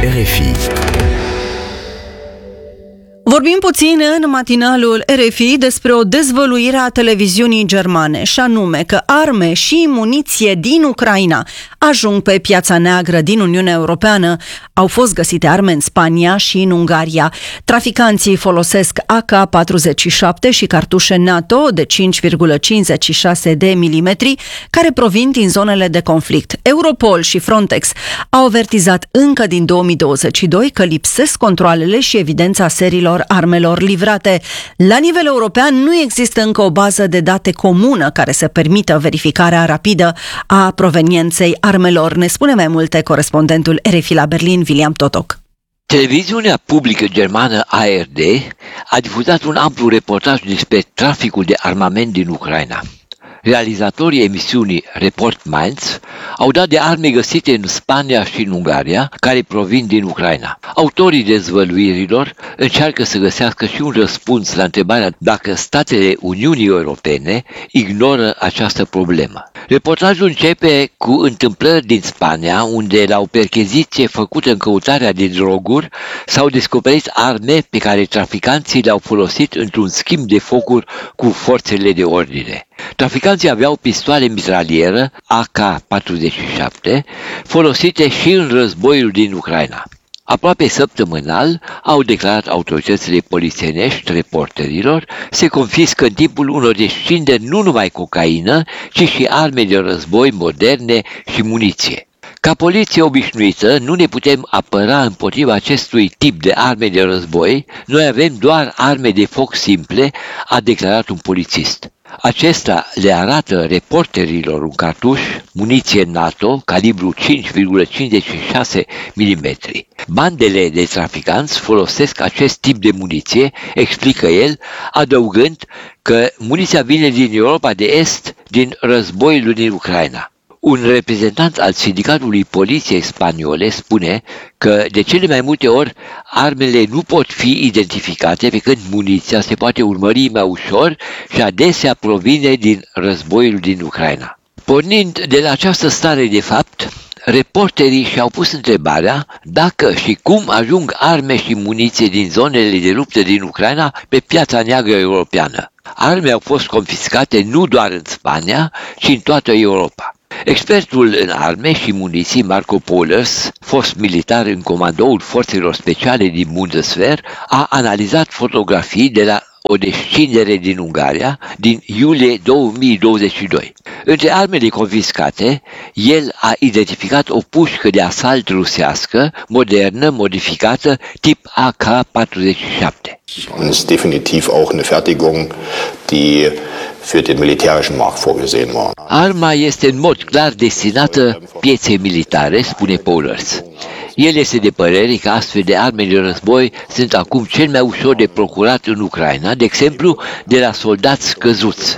RFI. Vorbim puțin în matinalul RFI despre o dezvăluire a televiziunii germane, și anume că arme și muniție din Ucraina ajung pe piața neagră din Uniunea Europeană. Au fost găsite arme în Spania și în Ungaria. Traficanții folosesc AK-47 și cartușe NATO de 5,56 de milimetri care provin din zonele de conflict. Europol și Frontex au avertizat încă din 2022 că lipsesc controalele și evidența serilor armelor livrate. La nivel european nu există încă o bază de date comună care să permită verificarea rapidă a provenienței armelor. Ne spune mai multe corespondentul RFI la Berlin, William Totok. Televiziunea publică germană ARD a difuzat un amplu reportaj despre traficul de armament din Ucraina. Realizatorii emisiunii Report Mainz au dat de arme găsite în Spania și în Ungaria, care provin din Ucraina. Autorii dezvăluirilor încearcă să găsească și un răspuns la întrebarea dacă statele Uniunii Europene ignoră această problemă. Reportajul începe cu întâmplări din Spania, unde la o percheziție făcută în căutarea de droguri s-au descoperit arme pe care traficanții le-au folosit într-un schimb de focuri cu forțele de ordine. Traficanții aveau pistoale mitralieră AK-47 folosite și în războiul din Ucraina. Aproape săptămânal, au declarat autoritățile polițienești reporterilor, se confiscă în timpul unor descinderi nu numai cocaină, ci și arme de război moderne și muniție. Ca poliție obișnuită, nu ne putem apăra împotriva acestui tip de arme de război, noi avem doar arme de foc simple, a declarat un polițist. Acesta le arată reporterilor un cartuș, muniție NATO, calibru 5,56 mm. Bandele de traficanți folosesc acest tip de muniție, explică el, adăugând că muniția vine din Europa de Est, din războiul din Ucraina. Un reprezentant al sindicatului poliției spaniole spune că de cele mai multe ori armele nu pot fi identificate, pe când muniția se poate urmări mai ușor și adesea provine din războiul din Ucraina. Pornind de la această stare de fapt, reporterii și-au pus întrebarea dacă și cum ajung arme și muniție din zonele de luptă din Ucraina pe piața neagră europeană. Arme au fost confiscate nu doar în Spania, ci în toată Europa. Expertul în arme și muniții Marco Pohlers, fost militar în comandoul forțelor speciale din Bundeswehr, a analizat fotografii de la o descindere din Ungaria din iulie 2022. Între armele confiscate, el a identificat o pușcă de asalt rusească, modernă, modificată, tip AK-47. Und ist definitiv auch eine Fertigung, die für den militärischen Markt vorgesehen war. Arma este în mod clar destinată pieței militare, spune Pohlers. El este de părere că astfel de arme de război sunt acum cel mai ușor de procurat în Ucraina, de exemplu de la soldați căzuți.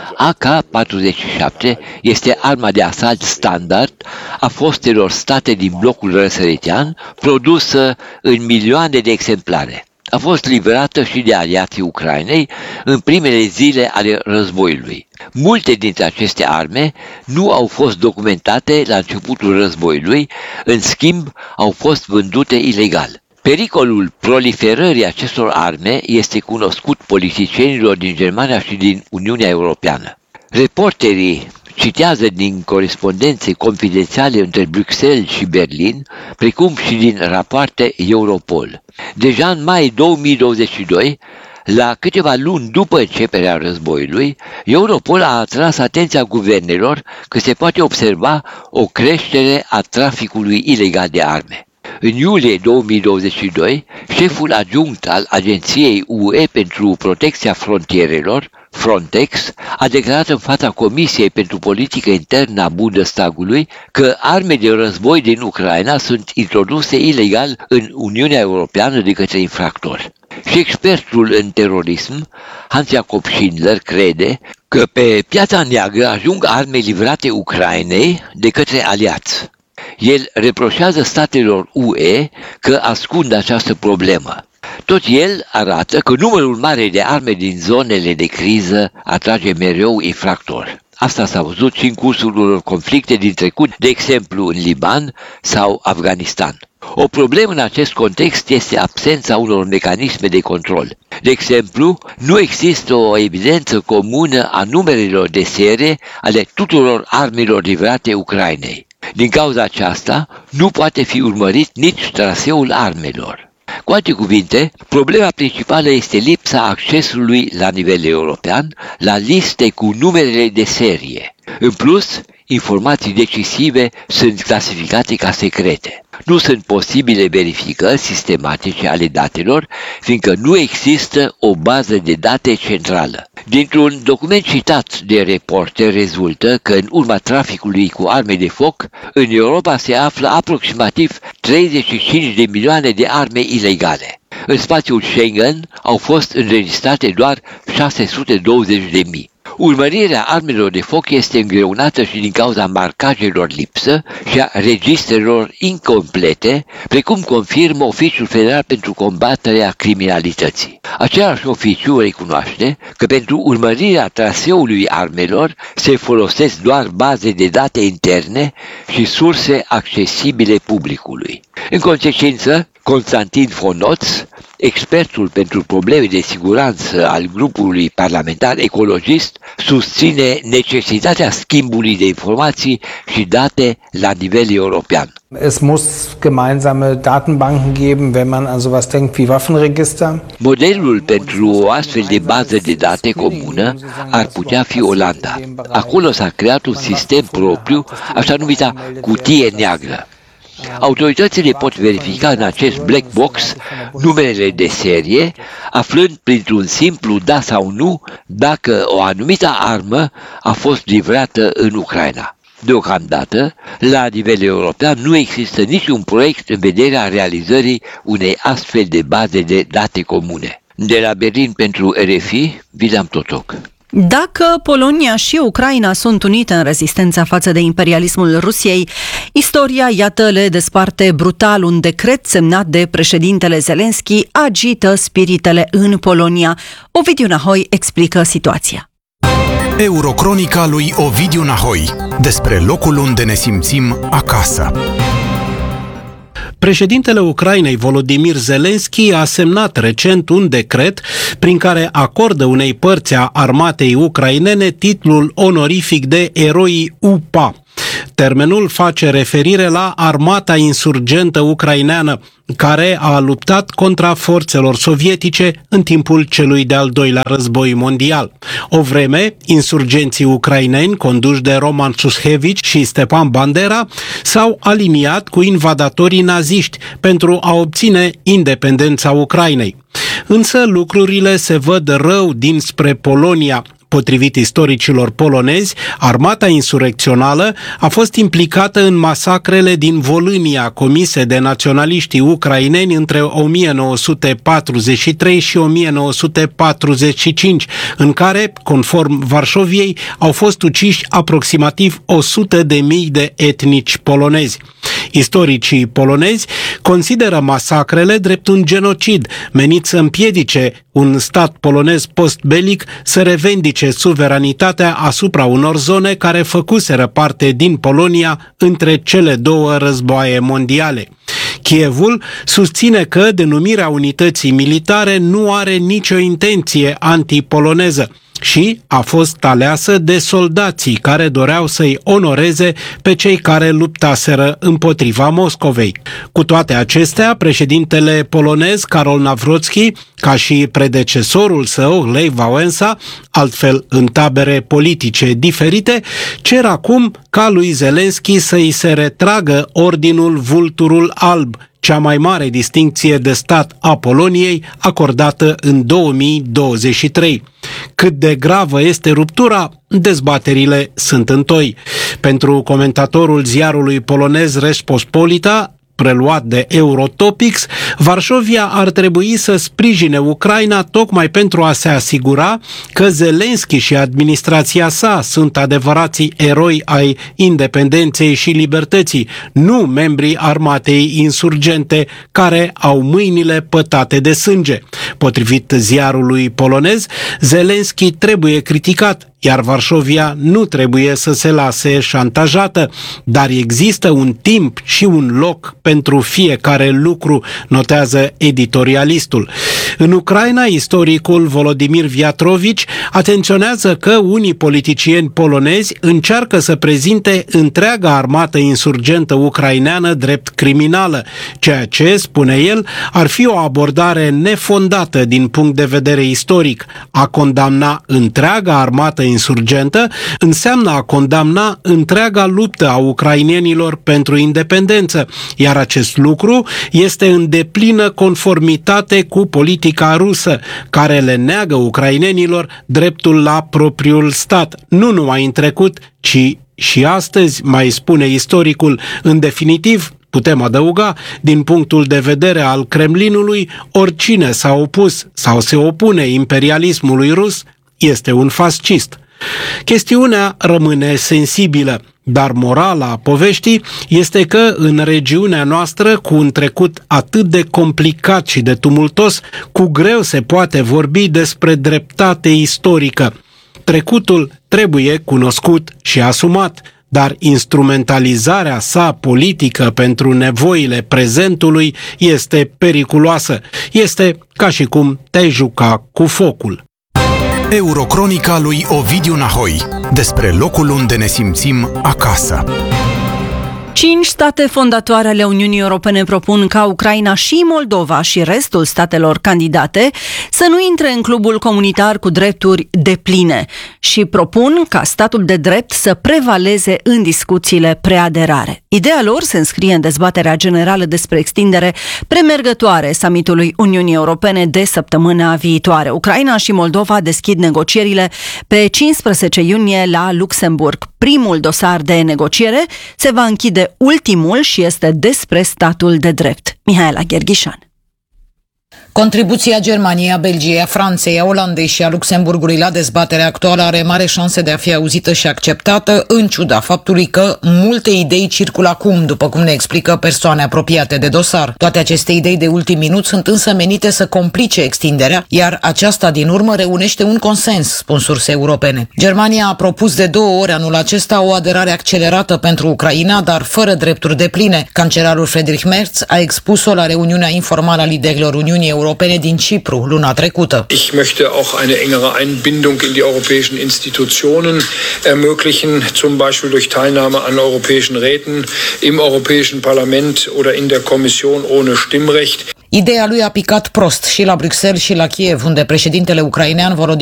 AK-47 este arma de asalt standard a fostelor state din blocul răsăritean, produsă în milioane de exemplare. A fost livrată și de aliații Ucrainei în primele zile ale războiului. Multe dintre aceste arme nu au fost documentate la începutul războiului, în schimb au fost vândute ilegal. Pericolul proliferării acestor arme este cunoscut politicienilor din Germania și din Uniunea Europeană. Reporterii citează din corespondențe confidențiale între Bruxelles și Berlin, precum și din rapoarte Europol. Deja în mai 2022, la câteva luni după începerea războiului, Europol a atras atenția guvernelor că se poate observa o creștere a traficului ilegal de arme. În iulie 2022, șeful adjunct al Agenției UE pentru Protecția Frontierelor, Frontex, a declarat în fața Comisiei pentru Politică Internă a Bundestagului că arme de război din Ucraina sunt introduse ilegal în Uniunea Europeană de către infractori. Și expertul în terorism, Hans-Jakob Schindler, crede că pe piața neagră ajung arme livrate Ucrainei de către aliați. El reproșează statelor UE că ascund această problemă. Tot el arată că numărul mare de arme din zonele de criză atrage mereu infractori. Asta s-a văzut și în cursul unor conflicte din trecut, de exemplu în Liban sau Afganistan. O problemă în acest context este absența unor mecanisme de control. De exemplu, nu există o evidență comună a numerelor de serie ale tuturor armelor livrate Ucrainei. Din cauza aceasta, nu poate fi urmărit nici traseul armelor. Cu alte cuvinte, problema principală este lipsa accesului la nivel european la liste cu numerele de serie. În plus, informații decisive sunt clasificate ca secrete. Nu sunt posibile verificări sistematice ale datelor, fiindcă nu există o bază de date centrală. Dintr-un document citat de Reporter rezultă că în urma traficului cu arme de foc, în Europa se află aproximativ 35 de milioane de arme ilegale. În spațiul Schengen au fost înregistrate doar 620.000. Urmărirea armelor de foc este îngreunată și din cauza marcajelor lipsă și a registrelor incomplete, precum confirmă Oficiul Federal pentru Combaterea Criminalității. Același oficiu recunoaște că pentru urmărirea traseului armelor se folosesc doar baze de date interne și surse accesibile publicului. În consecință, Constantin Fonoț, expertul pentru probleme de siguranță al grupului parlamentar ecologist, susține necesitatea schimbului de informații și date la nivel european. Es muss gemeinsame Datenbanken geben, wenn man an sowas denkt wie Waffenregister. Modelul pentru o astfel de bază de date comună ar putea fi Olanda. Acolo s-a creat un sistem propriu, așa numita cutie neagră. Autoritățile pot verifica în acest black box numerele de serie, aflând printr-un simplu da sau nu dacă o anumită armă a fost livrată în Ucraina. Deocamdată, la nivel european, nu există niciun proiect în vederea realizării unei astfel de baze de date comune. De la Berlin pentru RFI, William Totoc. Dacă Polonia și Ucraina sunt unite în rezistența față de imperialismul Rusiei, istoria, iată, le desparte brutal. Un decret semnat de președintele Zelenski agită spiritele în Polonia. Ovidiu Nahoi explică situația. Eurocronica lui Ovidiu Nahoi, despre locul unde ne simțim acasă. Președintele Ucrainei, Volodymyr Zelensky, a semnat recent un decret prin care acordă unei părți a armatei ucrainene titlul onorific de Eroi UPA. Termenul face referire la armata insurgentă ucraineană, care a luptat contra forțelor sovietice în timpul celui de-al doilea război mondial. O vreme, insurgenții ucraineni, conduși de Roman Šušević și Stepan Bandera, s-au aliniat cu invadatorii naziști pentru a obține independența Ucrainei. Însă lucrurile se văd rău dinspre Polonia. Potrivit istoricilor polonezi, armata insurecțională a fost implicată în masacrele din Volhynia comise de naționaliștii ucraineni între 1943 și 1945, în care, conform Varșoviei, au fost uciși aproximativ 100.000 de etnici polonezi. Istoricii polonezi consideră masacrele drept un genocid menit să împiedice un stat polonez postbelic să revendice suveranitatea asupra unor zone care făcuseră parte din Polonia între cele două războaie mondiale. Kievul susține că denumirea unității militare nu are nicio intenție antipoloneză și a fost aleasă de soldații care doreau să-i onoreze pe cei care luptaseră împotriva Moscovei. Cu toate acestea, președintele polonez Karol Nawrocki, ca și predecesorul său, Lech Wałęsa, altfel în tabere politice diferite, cer acum ca lui Zelensky să-i se retragă ordinul Vulturul Alb, cea mai mare distincție de stat a Poloniei acordată în 2023. Cât de gravă este ruptura, dezbaterile sunt întoi. Pentru comentatorul ziarului polonez Rzeczpospolita, preluat de Eurotopics, Varșovia ar trebui să sprijine Ucraina tocmai pentru a se asigura că Zelensky și administrația sa sunt adevărații eroi ai independenței și libertății, nu membrii armatei insurgente care au mâinile pătate de sânge. Potrivit ziarului polonez, Zelensky trebuie criticat, iar Varșovia nu trebuie să se lase șantajată, dar există un timp și un loc pentru fiecare lucru, notează editorialistul. În Ucraina, istoricul Volodimir Viatrovici atenționează că unii politicieni polonezi încearcă să prezinte întreaga armată insurgentă ucraineană drept criminală, ceea ce, spune el, ar fi o abordare nefondată din punct de vedere istoric. A condamna întreaga armată insurgentă înseamnă a condamna întreaga luptă a ucrainenilor pentru independență, iar acest lucru este în deplină conformitate cu politica rusă, care le neagă ucrainenilor dreptul la propriul stat, nu numai în trecut, ci și astăzi, mai spune istoricul. În definitiv, putem adăuga, din punctul de vedere al Kremlinului, oricine s-a opus sau se opune imperialismului rus este un fascist. Chestiunea rămâne sensibilă, dar morala poveștii este că în regiunea noastră, cu un trecut atât de complicat și de tumultos, cu greu se poate vorbi despre dreptate istorică. Trecutul trebuie cunoscut și asumat, dar instrumentalizarea sa politică pentru nevoile prezentului este periculoasă. Este ca și cum te-ai juca cu focul. Eurocronica lui Ovidiu Nahoi, despre locul unde ne simțim acasă. 5 state fondatoare ale Uniunii Europene propun ca Ucraina și Moldova și restul statelor candidate să nu intre în clubul comunitar cu drepturi depline și propun ca statul de drept să prevaleze în discuțiile preaderare. Ideea lor se înscrie în dezbaterea generală despre extindere premergătoare summitului Uniunii Europene de săptămâna viitoare. Ucraina și Moldova deschid negocierile pe 15 iunie la Luxemburg. Primul dosar de negociere se va închide ultimul și este despre statul de drept. Mihaela Gherghișan. Contribuția Germaniei, a Belgiei, a Franței, a Olandei și a Luxemburgului la dezbaterea actuală are mare șanse de a fi auzită și acceptată, în ciuda faptului că multe idei circulă acum, după cum ne explică persoane apropiate de dosar. Toate aceste idei de ultim minut sunt însă menite să complice extinderea, iar aceasta din urmă reunește un consens, spun surse europene. Germania a propus de 2 ori anul acesta o aderare accelerată pentru Ucraina, dar fără drepturi depline. Cancelarul Friedrich Merz a expus-o la reuniunea informală a liderilor Uniunii Europene din Cipru luna trecută. Ich möchte auch eine engere Einbindung in die europäischen Institutionen ermöglichen, zum Beispiel durch Teilnahme an europäischen Räten, im Europäischen Parlament oder in der Kommission ohne Stimmrecht. Ideea lui a picat prost și la Bruxelles și la Kiev, unde președintele ucrainean Volodymyr